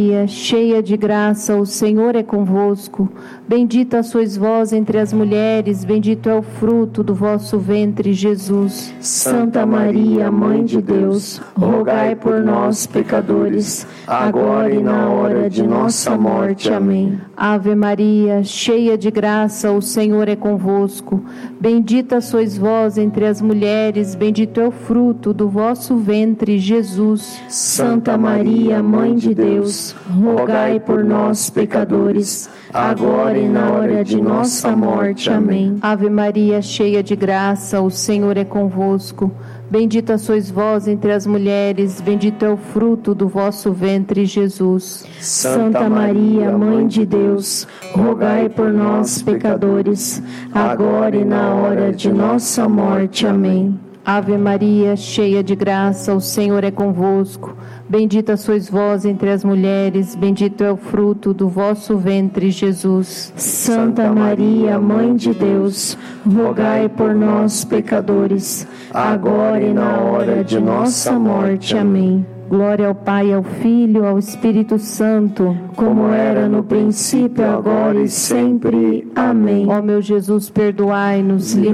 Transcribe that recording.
cheia de graça, o Senhor é convosco. Bendita sois vós entre as mulheres, bendito é o fruto do vosso ventre, Jesus. Santa Maria, Mãe de Deus, rogai por nós, pecadores, agora e na hora de nossa morte. Amém. Ave Maria, cheia de graça, o Senhor é convosco. Bendita sois vós entre as mulheres, bendito é o fruto do vosso ventre, Jesus. Santa Maria, Mãe de Deus, rogai por nós, pecadores, agora e na hora de nossa morte. Amém. Ave Maria, cheia de graça, o Senhor é convosco. Bendita sois vós entre as mulheres, bendito é o fruto do vosso ventre, Jesus. Santa Maria, Mãe de Deus, rogai por nós, pecadores, agora e na hora de nossa morte. Amém. Ave Maria, cheia de graça, o Senhor é convosco. Bendita sois vós entre as mulheres, bendito é o fruto do vosso ventre, Jesus. Santa Maria, Mãe de Deus, rogai por nós, pecadores, agora e na hora de nossa morte. Amém. Glória ao Pai, ao Filho, ao Espírito Santo, como era no princípio, agora e sempre. Amém. Ó meu Jesus, perdoai-nos,